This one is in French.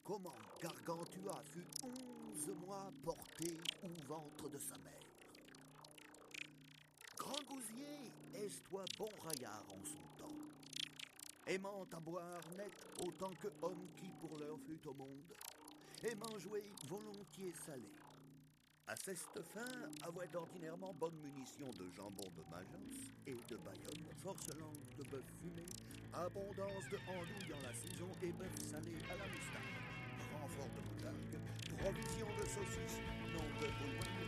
comment Gargantua fut 11 mois porté au ventre de sa mère. Grand gousier, est-toi bon raillard en son temps, aimant à boire net autant que homme qui pour l'heure fut au monde, aimant jouer volontiers salé. À cette fin, avait ordinairement bonne munition de jambon de Magence et de Bayonne, force langue de bœuf fumé, abondance de andouille en la saison et bœuf salé à la moustache, renfort de moutarde, provision de saucisses, non de bouillon.